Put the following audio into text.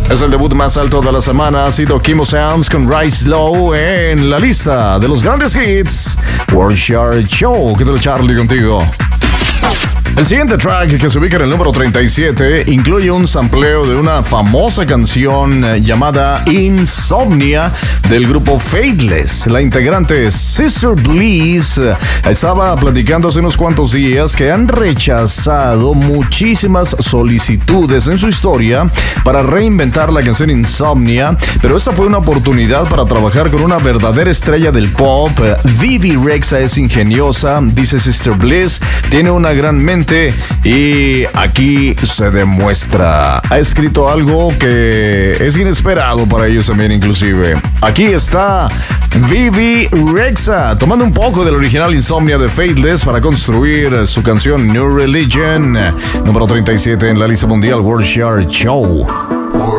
Es el debut más alto de la semana. Ha sido Chemo Sounds con Rise Low en la lista de los grandes hits. World Chart Show. ¿Qué tal, Charlie, contigo? El siguiente track, que se ubica en el número 37, incluye un sampleo de una famosa canción llamada Insomnia del grupo Faithless. La integrante Sister Bliss estaba platicando hace unos cuantos días que han rechazado muchísimas solicitudes en su historia para reinventar la canción Insomnia, pero esta fue una oportunidad para trabajar con una verdadera estrella del pop. Vivi Rexha es ingeniosa, dice Sister Bliss, tiene una gran mente y aquí se demuestra. Ha escrito algo que es inesperado para ellos también, inclusive. Aquí está Vivi Rexha tomando un poco del original Insomnia de Faithless para construir su canción New Religion, número 37 en la lista mundial World Chart Show.